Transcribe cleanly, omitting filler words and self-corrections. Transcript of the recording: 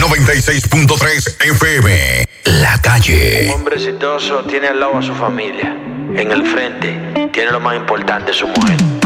96.3 FM. La Calle. Un hombre exitoso tiene al lado a su familia. En el frente tiene lo más importante, su mujer.